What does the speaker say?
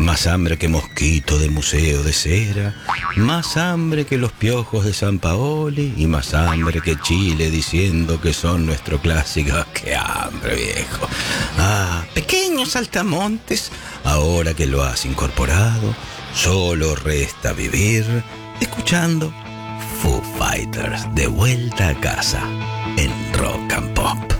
Más hambre que mosquito de museo de cera, más hambre que los piojos de San Paoli y más hambre que Chile diciendo que son nuestro clásico. ¡Qué hambre, viejo! Ah, pequeños saltamontes, ahora que lo has incorporado, solo resta vivir escuchando Foo Fighters de vuelta a casa en Rock and Pop.